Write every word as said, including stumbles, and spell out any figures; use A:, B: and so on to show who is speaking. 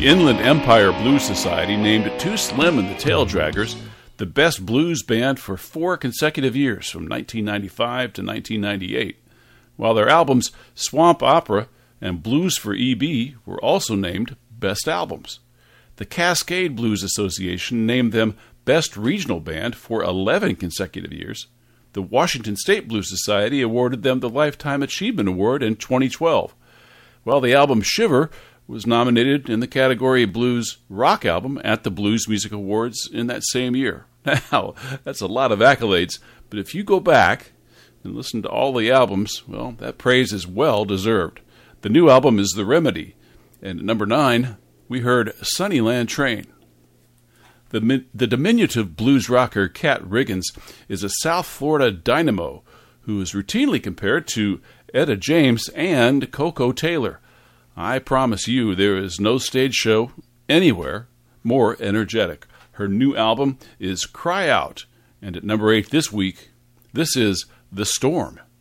A: The Inland Empire Blues Society named Too Slim and the Tail Draggers the best blues band for four consecutive years, from nineteen ninety-five to nineteen ninety-eight, while their albums Swamp Opera and Blues for E B were also named Best Albums. The Cascade Blues Association named them Best Regional Band for eleven consecutive years. The Washington State Blues Society awarded them the Lifetime Achievement Award in twenty twelve, while the album Shiver was nominated in the category Blues Rock Album at the Blues Music Awards in that same year. Now, that's a lot of accolades, but if you go back and listen to all the albums, well, that praise is well deserved. The new album is The Remedy, and at number nine, we heard Sunnyland Train. The, the diminutive blues rocker Cat Riggins is a South Florida dynamo who is routinely compared to Etta James and Coco Taylor. I promise you there is no stage show anywhere more energetic. Her new album is Cry Out, and at number eight this week, this is The Storm.